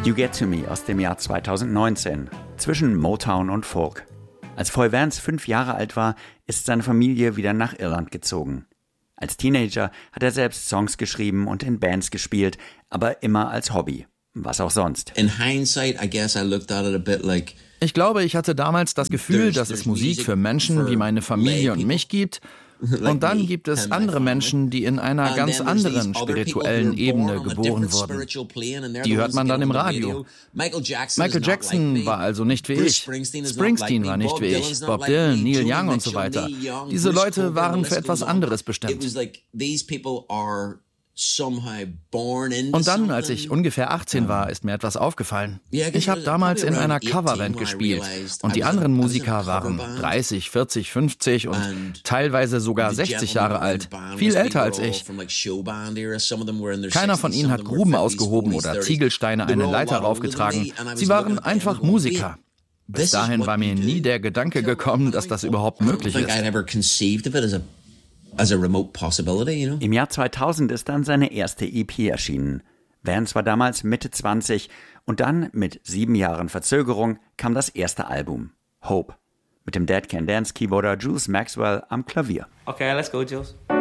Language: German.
You Get To Me aus dem Jahr 2019, zwischen Motown und Folk. Als Foy Vance 5 Jahre alt war, ist seine Familie wieder nach Irland gezogen. Als Teenager hat er selbst Songs geschrieben und in Bands gespielt, aber immer als Hobby. Was auch sonst. Ich glaube, ich hatte damals das Gefühl, dass es Musik für Menschen wie meine Familie und mich gibt. Und dann gibt es andere Menschen, die in einer ganz anderen spirituellen Ebene geboren wurden. Die hört man dann im Radio. Michael Jackson war also nicht wie ich. Springsteen war nicht wie ich. Bob Dylan, Neil Young und so weiter. Diese Leute waren für etwas anderes bestimmt. Und dann, als ich ungefähr 18 war, ist mir etwas aufgefallen. Ich habe damals in einer Coverband gespielt und die anderen Musiker waren 30, 40, 50 und teilweise sogar 60 Jahre alt, viel älter als ich. Keiner von ihnen hat Gruben ausgehoben oder Ziegelsteine eine Leiter raufgetragen. Sie waren einfach Musiker. Bis dahin war mir nie der Gedanke gekommen, dass das überhaupt möglich ist. Im Jahr 2000 ist dann seine erste EP erschienen. Vance war damals Mitte 20 und dann, mit 7 Jahren Verzögerung, kam das erste Album, Hope, mit dem Dead Can Dance Keyboarder Jules Maxwell am Klavier. Okay, let's go, Jules.